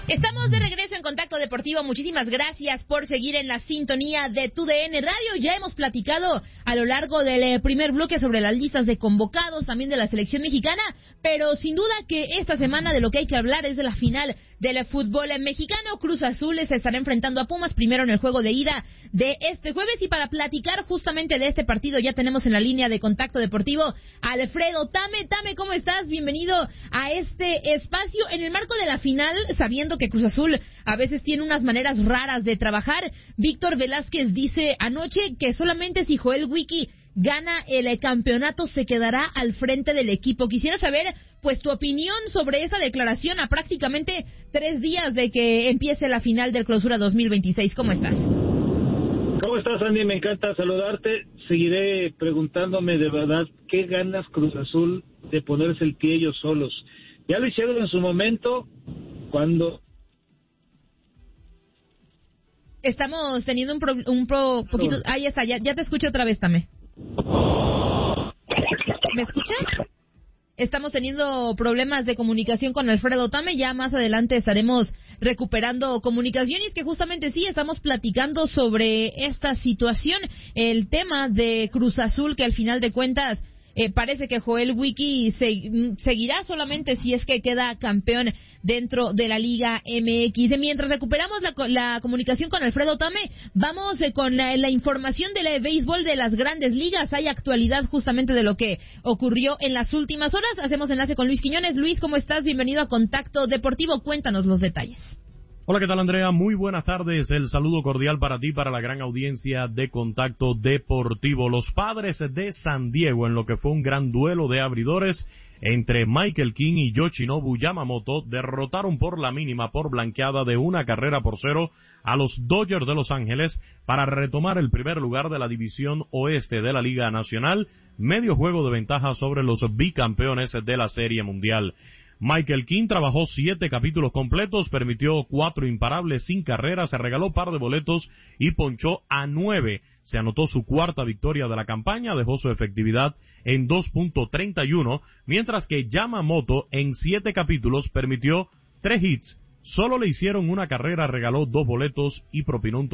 Estamos de regreso en Contacto Deportivo. Muchísimas gracias por seguir en la sintonía de TUDN Radio. Ya hemos platicado a lo largo del primer bloque sobre las listas de convocados, también de la selección mexicana, pero sin duda que esta semana de lo que hay que hablar es de la final del fútbol mexicano. Cruz Azul se estará enfrentando a Pumas primero en el juego de ida de este jueves, y para platicar justamente de este partido ya tenemos en la línea de Contacto Deportivo a Alfredo Tame. Tame, ¿cómo estás? Bienvenido a este espacio en el marco de la final, sabiendo que Cruz Azul a veces tiene unas maneras raras de trabajar. Víctor Velázquez dice anoche que solamente si Joel Wiki gana el campeonato se quedará al frente del equipo. Quisiera saber, pues, tu opinión sobre esa declaración a prácticamente 3 días de que empiece la final del Clausura 2026. ¿Cómo estás? ¿Cómo estás, Andy? Me encanta saludarte. Seguiré preguntándome de verdad qué ganas Cruz Azul de ponerse el pie ellos solos. Ya lo hicieron en su momento cuando... Estamos teniendo un poquito... Ahí está, ya te escucho otra vez, Tame. ¿Me escuchas? Estamos teniendo problemas de comunicación con Alfredo Tame. Ya más adelante estaremos recuperando comunicación. Y es que justamente sí, estamos platicando sobre esta situación, el tema de Cruz Azul, que al final de cuentas parece que Joel Wiki seguirá solamente si es que queda campeón dentro de la Liga MX. Mientras recuperamos la comunicación con Alfredo Tame, vamos con la información del béisbol de las Grandes Ligas. Hay actualidad justamente de lo que ocurrió en las últimas horas. Hacemos enlace con Luis Quiñones. Luis, ¿cómo estás? Bienvenido a Contacto Deportivo. Cuéntanos los detalles. Hola, ¿qué tal, Andrea? Muy buenas tardes. El saludo cordial para ti, para la gran audiencia de Contacto Deportivo. Los Padres de San Diego, en lo que fue un gran duelo de abridores entre Michael King y Yoshinobu Yamamoto, derrotaron por la mínima, por blanqueada de 1-0 a los Dodgers de Los Ángeles para retomar el primer lugar de la división oeste de la Liga Nacional, medio juego de ventaja sobre los bicampeones de la Serie Mundial. Michael King trabajó 7 capítulos completos, permitió 4 imparables sin carreras, se regaló par de boletos y ponchó a 9. Se anotó su 4ª victoria de la campaña, dejó su efectividad en 2.31, mientras que Yamamoto en 7 capítulos permitió 3 hits, solo le hicieron 1 carrera, regaló 2 boletos y propinó un